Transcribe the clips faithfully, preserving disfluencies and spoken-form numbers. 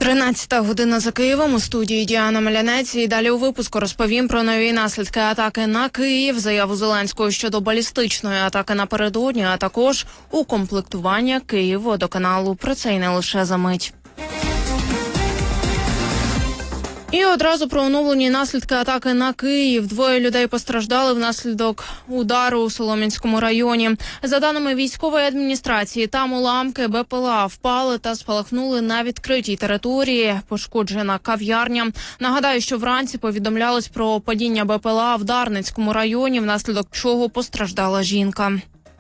тринадцята година за Києвом, у студії Діана Мелянець. І далі у випуску розповім про нові наслідки атаки на Київ, заяву Зеленського щодо балістичної атаки напередодні, а також укомплектування Київводоканалу. Про це й не лише за мить. І одразу про оновлені наслідки атаки на Київ. Двоє людей постраждали внаслідок удару у Солом'янському районі. За даними військової адміністрації, там уламки БПЛА впали та спалахнули на відкритій території. Пошкоджена кав'ярня. Нагадаю, що вранці повідомлялось про падіння БПЛА в Дарницькому районі, внаслідок чого постраждала жінка.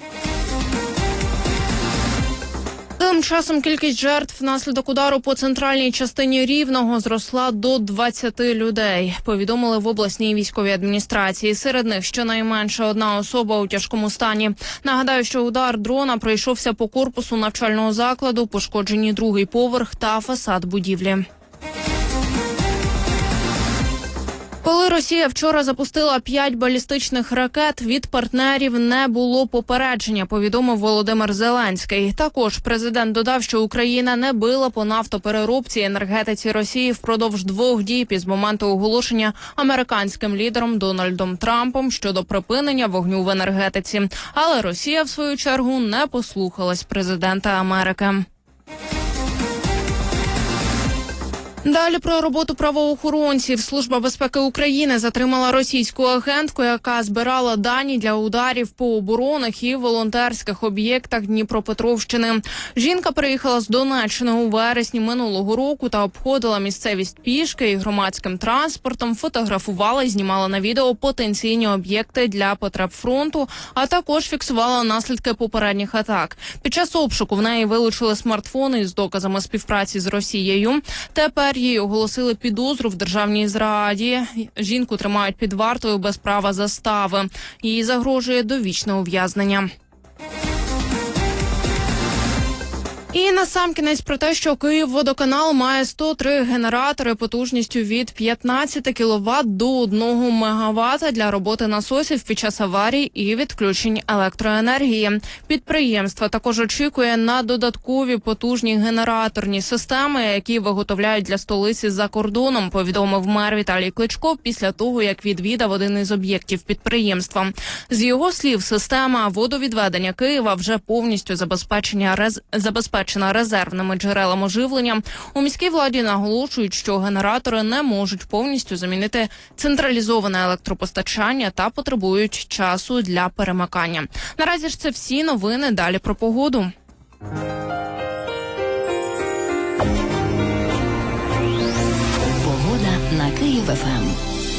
Тим часом кількість жертв внаслідок удару по центральній частині Рівного зросла до двадцяти людей, повідомили в обласній військовій адміністрації. Серед них щонайменше одна особа у тяжкому стані. Нагадаю, що удар дрона пройшовся по корпусу навчального закладу, пошкоджені другий поверх та фасад будівлі. Коли Росія вчора запустила п'ять балістичних ракет, від партнерів не було попередження, повідомив Володимир Зеленський. Також президент додав, що Україна не била по нафтопереробці і енергетиці Росії впродовж двох діб із моменту оголошення американським лідером Дональдом Трампом щодо припинення вогню в енергетиці. Але Росія, в свою чергу, не послухалась президента Америки. Далі про роботу правоохоронців. Служба безпеки України затримала російську агентку, яка збирала дані для ударів по оборонних і волонтерських об'єктах Дніпропетровщини. Жінка приїхала з Донеччини у вересні минулого року та обходила місцевість пішки і громадським транспортом, фотографувала і знімала на відео потенційні об'єкти для потреб фронту, а також фіксувала наслідки попередніх атак. Під час обшуку в неї вилучили смартфони із доказами співпраці з Росією. Тепер їй оголосили підозру в державній зраді. Жінку тримають під вартою без права застави. Їй загрожує довічне ув'язнення. І насамкінець про те, що Київводоканал має сто три генератори потужністю від п'ятнадцяти кіловат до одного мегавата для роботи насосів під час аварій і відключень електроенергії. Підприємство також очікує на додаткові потужні генераторні системи, які виготовляють для столиці за кордоном, повідомив мер Віталій Кличко після того, як відвідав один із об'єктів підприємства. З його слів, система водовідведення Києва вже повністю забезпечення рез... забезпечена резервними джерелами живлення. У міській владі наголошують, що генератори не можуть повністю замінити централізоване електропостачання та потребують часу для перемикання. Наразі ж це всі новини. Далі про погоду. Погода на Київ-ФМ.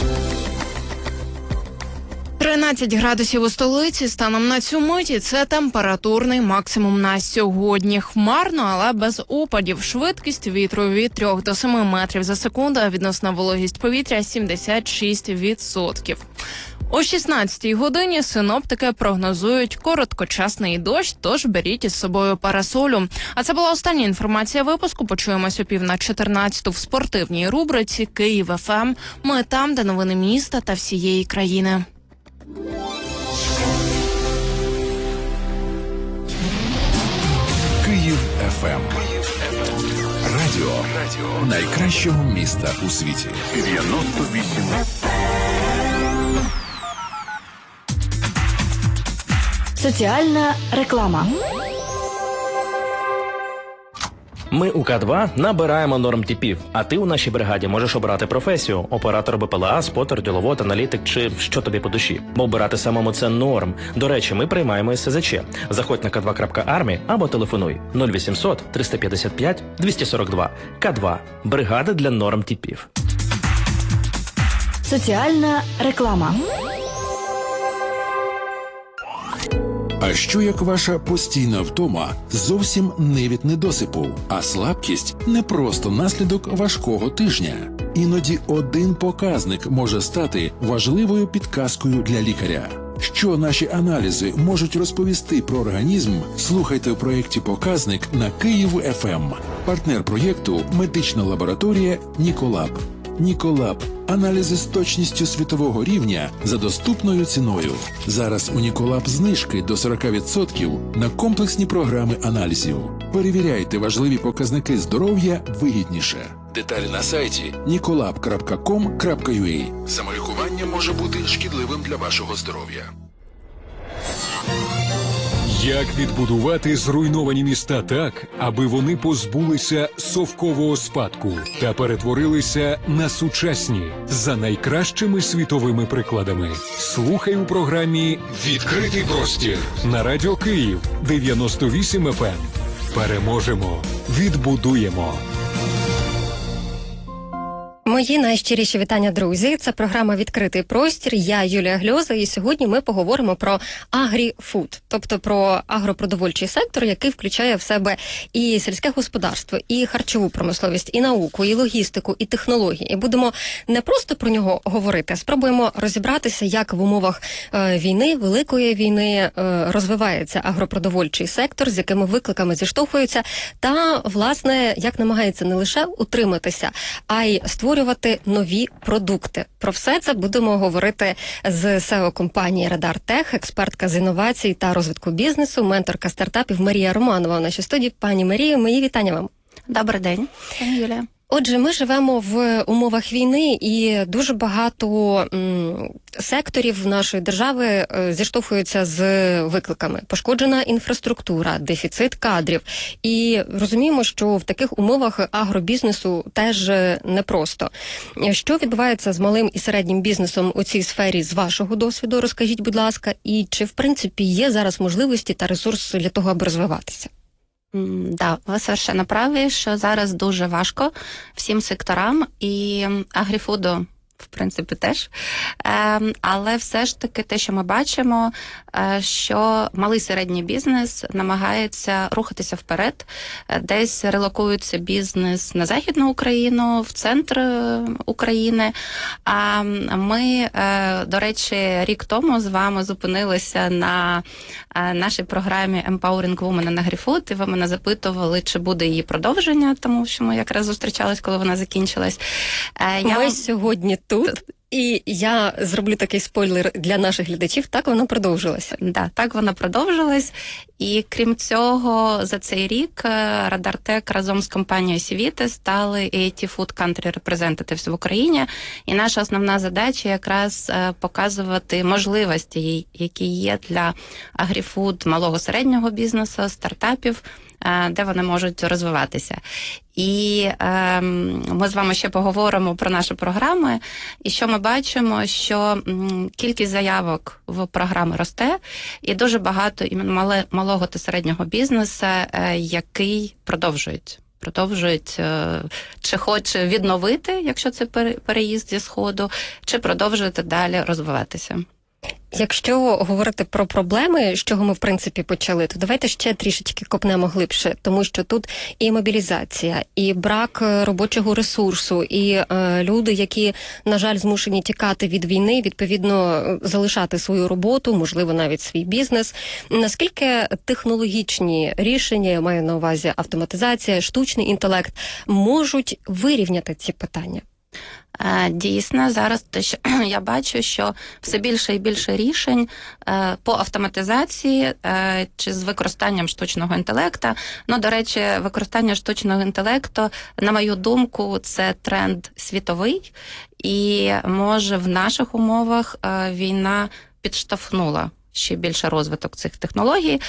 тринадцять градусів у столиці. Станом на цю мить це температурний максимум на сьогодні. Хмарно, але без опадів. Швидкість вітру від трьох до семи метрів за секунду, а відносна вологість повітря сімдесят шість відсотків. О шістнадцятій годині синоптики прогнозують короткочасний дощ, тож беріть із собою парасолю. А це була остання інформація випуску. Почуємось о пів на чотирнадцяту в спортивній рубриці «Київ-ФМ». Ми там, де новини міста та всієї країни. Київ-ФМ. Радіо. Радіо найкращого міста у світі. дев'яносто вісім. Соціальна реклама. Ми у К два набираємо нормтипів, а ти у нашій бригаді можеш обрати професію – оператор БПЛА, спотер, діловод, аналітик чи що тобі по душі. Бо обирати самому – це норм. До речі, ми приймаємо ес зе че. Заходь на ка два крапка армі або телефонуй нуль вісімсот триста п'ятдесят п'ять двісті сорок два. К два – бригада для нормтипів. Соціальна реклама. А що як ваша постійна втома зовсім не від недосипу, а слабкість не просто наслідок важкого тижня? Іноді один показник може стати важливою підказкою для лікаря. Що наші аналізи можуть розповісти про організм, слухайте у проєкті «Показник» на Київ-ФМ. Партнер проєкту – медична лабораторія «Ніколаб». Ніколаб – аналізи з точністю світового рівня за доступною ціною. Зараз у Ніколаб знижки до сорок відсотків на комплексні програми аналізів. Перевіряйте важливі показники здоров'я вигідніше. Деталі на сайті ніколаб крапка ком крапка ю а. Самолікування може бути шкідливим для вашого здоров'я. Як відбудувати зруйновані міста так, аби вони позбулися совкового спадку та перетворилися на сучасні за найкращими світовими прикладами? Слухай у програмі «Відкритий простір» на Радіо Київ дев'яносто вісім еф ем. Переможемо, відбудуємо. Мої найщиріші вітання, друзі. Це програма «Відкритий простір». Я Юлія Гльоза, і сьогодні ми поговоримо про агріфуд, тобто про агропродовольчий сектор, який включає в себе і сільське господарство, і харчову промисловість, і науку, і логістику, і технології. І будемо не просто про нього говорити, а спробуємо розібратися, як в умовах е, війни, великої війни, е, розвивається агропродовольчий сектор, з якими викликами зіштовхується, та, власне, як намагається не лише утриматися, а й створювати нові продукти. Про все це будемо говорити з сео-компанії «Радар-Тех», експертка з інновацій та розвитку бізнесу, менторка стартапів Марія Романова в нашій студії. Пані Марію, мої вітання вам. Добрий день, пані Юлія. Отже, ми живемо в умовах війни, і дуже багато м, секторів нашої держави е, зіштовхуються з викликами. Пошкоджена інфраструктура, дефіцит кадрів. І розуміємо, що в таких умовах агробізнесу теж непросто. Що відбувається з малим і середнім бізнесом у цій сфері з вашого досвіду? Розкажіть, будь ласка, і чи, в принципі, є зараз можливості та ресурси для того, аби розвиватися? Так, да, ви совершенно праві, що зараз дуже важко всім секторам, і агріфуду, в принципі, теж. Е, але все ж таки те, що ми бачимо, е, що малий середній бізнес намагається рухатися вперед, десь релокується бізнес на Західну Україну, в центр України. А ми, е, до речі, рік тому з вами зупинилися на е, нашій програмі Empowering Women in Agri-Food, і ви мене запитували, чи буде її продовження, тому що ми якраз зустрічались, коли вона закінчилась. Е, ми я... сьогодні тут, і я зроблю такий спойлер для наших глядачів, так воно продовжилося. Да, так воно продовжилось. І крім цього, за цей рік Радар-Тех разом з компанією Сівіте стали ей ті Food Country Representatives в Україні. І наша основна задача якраз показувати можливості, які є для агріфуд малого середнього бізнесу, стартапів, де вони можуть розвиватися. І е, ми з вами ще поговоримо про наші програми. І що ми бачимо, що м, кількість заявок в програми росте, і дуже багато іменно мале, малого та середнього бізнесу, е, який продовжують. Продовжують, е, чи хоче відновити, якщо це переїзд зі Сходу, чи продовжувати далі розвиватися. Якщо говорити про проблеми, з чого ми, в принципі, почали, то давайте ще трішечки копнемо глибше, тому що тут і мобілізація, і брак робочого ресурсу, і е, люди, які, на жаль, змушені тікати від війни, відповідно, залишати свою роботу, можливо, навіть свій бізнес. Наскільки технологічні рішення, я маю на увазі автоматизація, штучний інтелект, можуть вирівняти ці питання? Дійсно, зараз те, що я бачу, що все більше і більше рішень по автоматизації чи з використанням штучного інтелекту. Ну, до речі, використання штучного інтелекту, на мою думку, це тренд світовий, і може в наших умовах війна підштовхнула ще більше розвиток цих технологій.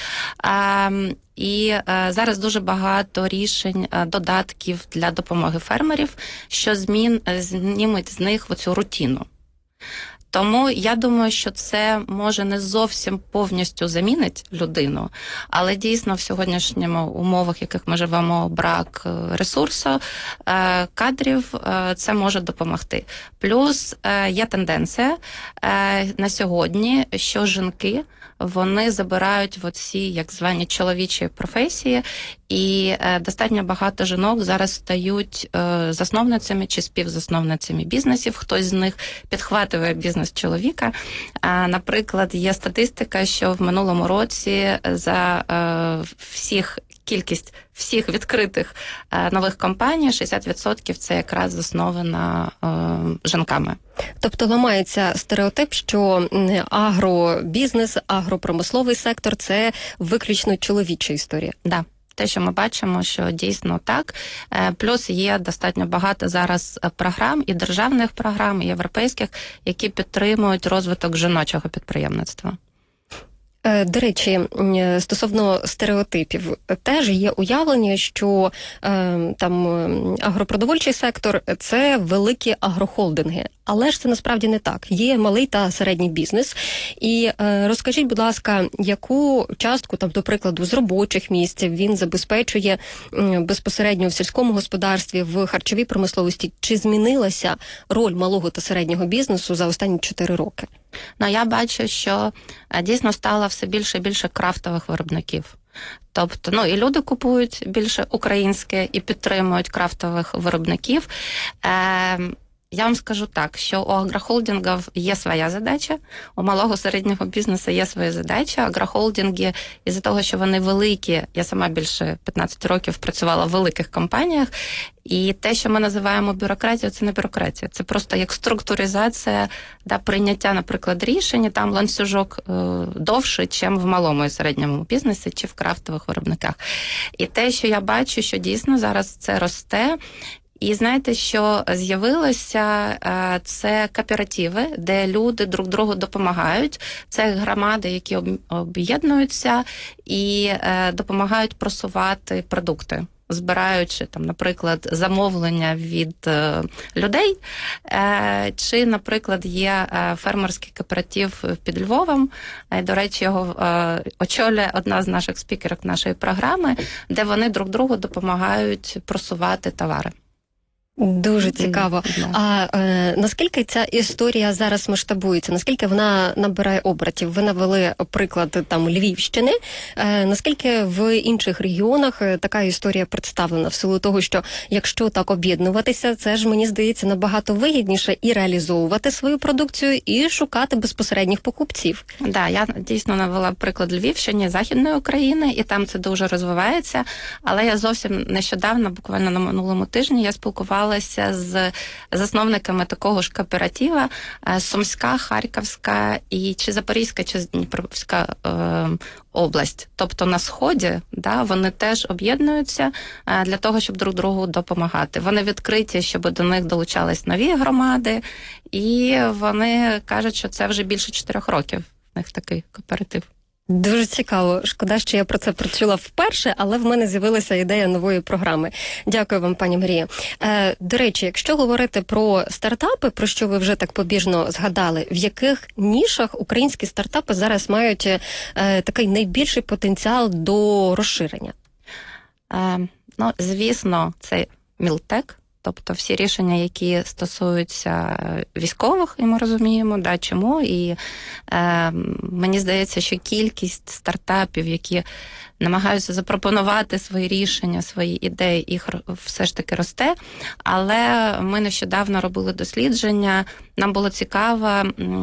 І зараз дуже багато рішень, додатків для допомоги фермерів, що змін, знімуть з них оцю рутину. Тому я думаю, що це може не зовсім повністю замінить людину, але дійсно в сьогоднішньому умовах, в яких ми живемо, брак ресурсу, кадрів, це може допомогти. Плюс є тенденція на сьогодні, що жінки, вони забирають в оці, як звані, чоловічі професії, і е, достатньо багато жінок зараз стають е, засновницями чи співзасновницями бізнесів. Хтось з них підхватує бізнес чоловіка. Е, наприклад, є статистика, що в минулому році за е, всіх кількість всіх відкритих е, нових компаній, шістдесят відсотків це якраз засновано е, жінками. Тобто ламається стереотип, що агробізнес, агропромисловий сектор – це виключно чоловіча історія. Да. те, що ми бачимо, що дійсно так. Плюс є достатньо багато зараз програм, і державних програм, і європейських, які підтримують розвиток жіночого підприємництва. До речі, стосовно стереотипів, теж є уявлення, що е, там агропродовольчий сектор – це великі агрохолдинги. Але ж це насправді не так. Є малий та середній бізнес. І е, розкажіть, будь ласка, яку частку, там, до прикладу, з робочих місць він забезпечує е, безпосередньо в сільському господарстві, в харчовій промисловості? Чи змінилася роль малого та середнього бізнесу за останні чотири роки? Ну, я бачу, що дійсно стало все більше і більше крафтових виробників. Тобто, ну, і люди купують більше українське і підтримують крафтових виробників. Е, Я вам скажу так, що у агрохолдингів є своя задача, у малого середнього бізнесу є своя задача. Агрохолдинги, із-за того, що вони великі, я сама більше п'ятнадцять років працювала в великих компаніях, і те, що ми називаємо бюрократією, це не бюрократія, це просто як структуризація, да, прийняття, наприклад, рішень, там ланцюжок е, довший, чим в малому і середньому бізнесі, чи в крафтових виробниках. І те, що я бачу, що дійсно зараз це росте. І знаєте, що з'явилося, це кооперативи, де люди друг другу допомагають. Це громади, які об'єднуються і допомагають просувати продукти, збираючи, там, наприклад, замовлення від е, людей. Е, чи, наприклад, є е, фермерський кооператив під Львовом. Е, до речі, його е, очолює одна з наших спікерок нашої програми, де вони друг другу допомагають просувати товари. Дуже цікаво. Yeah. А е, наскільки ця історія зараз масштабується? Наскільки вона набирає обертів? Ви навели приклад там Львівщини. Е, наскільки в інших регіонах така історія представлена? В силу того, що якщо так об'єднуватися, це ж, мені здається, набагато вигідніше і реалізовувати свою продукцію, і шукати безпосередніх покупців. Так, да, я дійсно навела приклад Львівщини, Західної України, і там це дуже розвивається. Але я зовсім нещодавно, буквально на минулому тижні, я спілкувалася з засновниками такого ж кооператива Сумська, Харківська і чи Запорізька, чи Дніпровська е, область. Тобто на Сході, да, вони теж об'єднуються е, для того, щоб друг другу допомагати. Вони відкриті, щоб до них долучались нові громади, і вони кажуть, що це вже більше чотирьох років в них такий кооператив. Дуже цікаво. Шкода, що я про це прочула вперше, але в мене з'явилася ідея нової програми. Дякую вам, пані Марія. Е, до речі, якщо говорити про стартапи, про що ви вже так побіжно згадали, в яких нішах українські стартапи зараз мають е, такий найбільший потенціал до розширення? Е, ну, звісно, це Мілтек. Тобто всі рішення, які стосуються військових, і ми розуміємо, да, чому. І е, мені здається, що кількість стартапів, які намагаються запропонувати свої рішення, свої ідеї, їх все ж таки росте. Але ми нещодавно робили дослідження, нам було цікаво,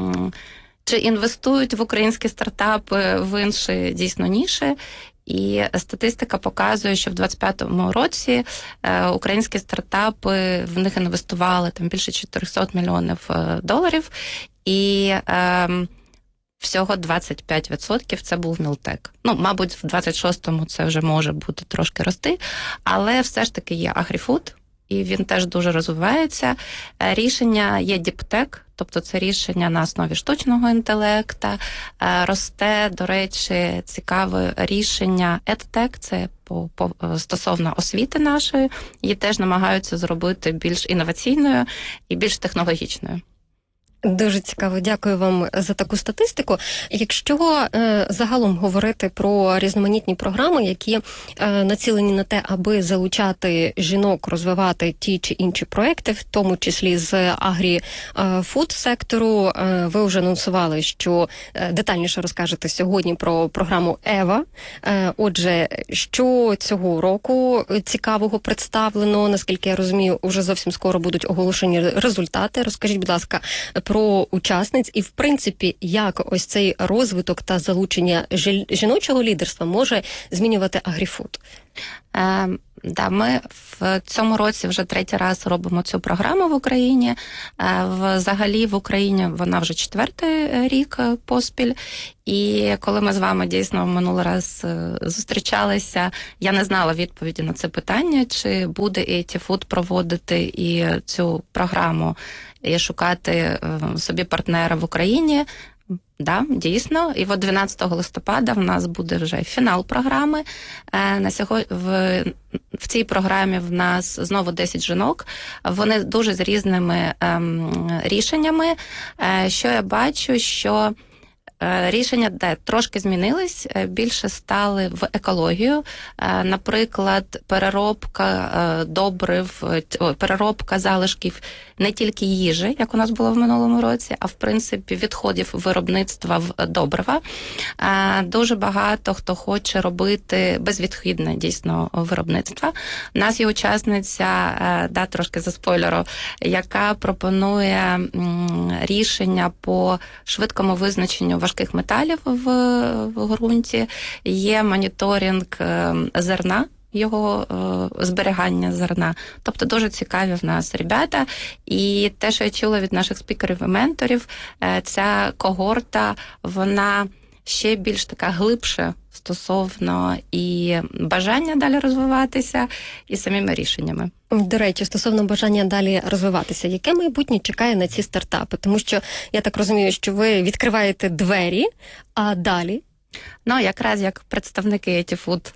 чи інвестують в українські стартапи в інші дійсно ніші. І статистика показує, що в двадцять п'ятому році е, українські стартапи, в них інвестували там більше чотириста мільйонів доларів, і е, всього двадцять п'ять відсотків це був Мілтек. Ну, мабуть, в двадцять шостому це вже може бути трошки рости, але все ж таки є Агріфуд, і він теж дуже розвивається. Рішення є Діптек, тобто це рішення на основі штучного інтелекта. Росте, до речі, цікаве рішення Едтек, це по, по, стосовно освіти нашої. Її теж намагаються зробити більш інноваційною і більш технологічною. Дуже цікаво, дякую вам за таку статистику. Якщо е, загалом говорити про різноманітні програми, які е, націлені на те, аби залучати жінок, розвивати ті чи інші проекти, в тому числі з агрі-фуд сектору, е, ви вже анонсували, що е, детальніше розкажете сьогодні про програму Ева. Е, отже, що цього року цікавого представлено, наскільки я розумію, уже зовсім скоро будуть оголошені результати. Розкажіть, будь ласка, про учасниць і, в принципі, як ось цей розвиток та залучення жіночого лідерства може змінювати Агріфуд? Да, ми в цьому році вже третій раз робимо цю програму в Україні. Взагалі в Україні вона вже четвертий рік поспіль. І коли ми з вами дійсно минулий раз зустрічалися, я не знала відповіді на це питання, чи буде ей ті Food проводити і цю програму, і шукати собі партнера в Україні. Да, дійсно. І от дванадцятого листопада в нас буде вже фінал програми. На сьогодні в, в цій програмі в нас знову десять жінок. Вони дуже з різними ем, рішеннями. Е, що я бачу, що рішення де трошки змінились, більше стали в екологію. Наприклад, переробка добрив, переробка залишків не тільки їжі, як у нас було в минулому році, а в принципі відходів виробництва в добрива. Дуже багато хто хоче робити безвідхідне дійсно виробництво. У нас є учасниця, да, трошки за спойлеру, яка пропонує рішення по швидкому визначенню важких металів в, в ґрунті, є моніторинг зерна, його е, зберігання зерна. Тобто дуже цікаві в нас ребята. І те, що я чула від наших спікерів і менторів, е, ця когорта, вона ще більш така глибше стосовно і бажання далі розвиватися, і самими рішеннями. До речі, стосовно бажання далі розвиватися, яке майбутнє чекає на ці стартапи? Тому що я так розумію, що ви відкриваєте двері, а далі? Ну, якраз як представники ей ті Food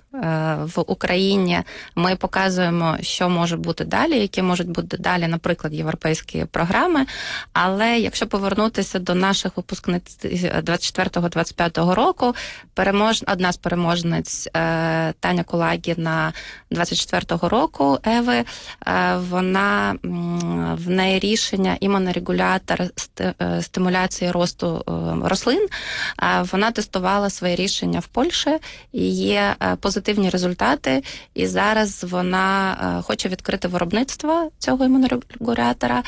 в Україні ми показуємо, що може бути далі, які можуть бути далі, наприклад, європейські програми. Але якщо повернутися до наших випускниць двадцять четвертого - двадцять п'ятого року, перемож... одна з переможниць Таня Кулагіна двадцять четвертого року, Еви, вона, в неї рішення імунорегулятор стимуляції росту рослин, вона тестувала свої рішення в Польщі, і є позитивні результати, і зараз вона хоче відкрити виробництво цього імунорегулятора,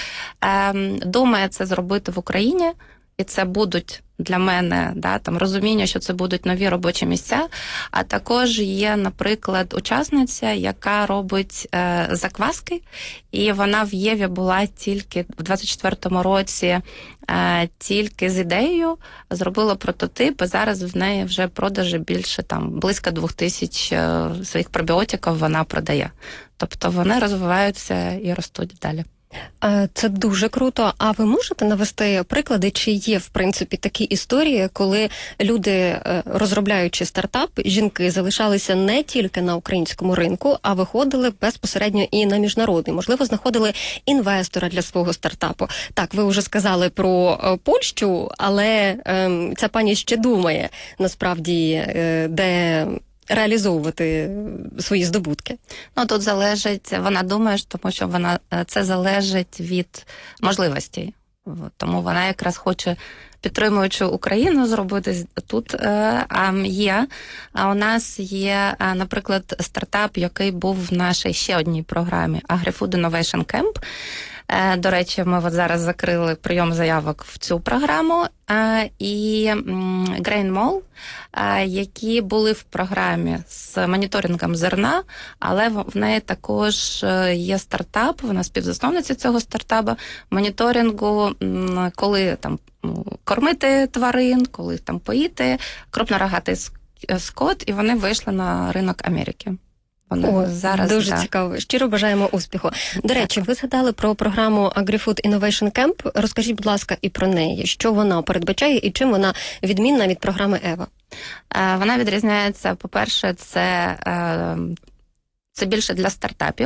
думає це зробити в Україні, і це будуть для мене, да, там розуміння, що це будуть нові робочі місця. А також є, наприклад, учасниця, яка робить е, закваски, і вона в Єві була тільки в двадцять четвертому році, е, тільки з ідеєю, зробила прототип, і зараз в неї вже продажі більше, там, близько двох тисяч е, своїх пробіотиків вона продає. Тобто вони розвиваються і ростуть далі. Це дуже круто. А ви можете навести приклади, чи є, в принципі, такі історії, коли люди, розробляючи стартап, жінки залишалися не тільки на українському ринку, а виходили безпосередньо і на міжнародний? Можливо, знаходили інвестора для свого стартапу. Так, ви вже сказали про Польщу, але е, ця пані ще думає, насправді, е, де реалізовувати свої здобутки. Ну, тут залежить, вона думає, тому що вона, це залежить від можливостей. Тому вона якраз хоче, підтримуючи Україну, зробити тут. А є, а у нас є, наприклад, стартап, який був в нашій ще одній програмі AgriFood Innovation Camp. До речі, ми от зараз закрили прийом заявок в цю програму. І Grain Mall, які були в програмі з моніторингом зерна, але в неї також є стартап, вона співзасновниця цього стартапу, моніторингу, коли там кормити тварин, коли там поїти, крупнорогатий скот, і вони вийшли на ринок Америки. О, зараз, дуже так. цікаво. Щиро бажаємо успіху. До так. речі, ви згадали про програму AgriFood Innovation Camp. Розкажіть, будь ласка, і про неї. Що вона передбачає і чим вона відмінна від програми Ева? Вона відрізняється, по-перше, це... Це більше для стартапів.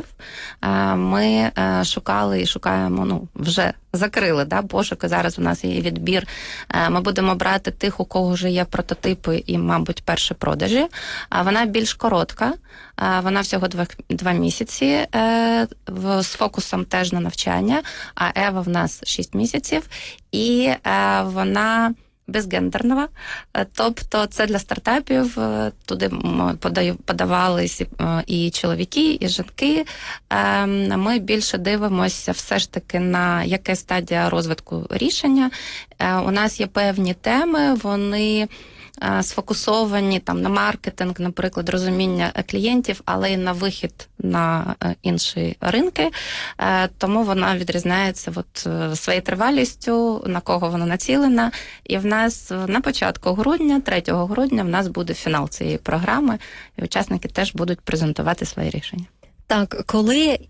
Ми шукали і шукаємо, ну, вже закрили, да, пошуки. Зараз у нас є відбір. Ми будемо брати тих, у кого вже є прототипи і, мабуть, перші продажі. Вона більш коротка, вона всього два, два місяці з фокусом теж на навчання, а Ева в нас шість місяців. І вона безгендерного, тобто це для стартапів, туди подавались і чоловіки, і жінки. Ми більше дивимося все ж таки на яка стадія розвитку рішення. У нас є певні теми, вони е, сфокусовані там на маркетинг, наприклад, розуміння клієнтів, але й на вихід на е, інші ринки. Е, тому вона відрізняється от, е, своєю тривалістю, на кого вона націлена. І в нас на початку грудня, третього грудня, в нас буде фінал цієї програми, і учасники теж будуть презентувати свої рішення. Так, коли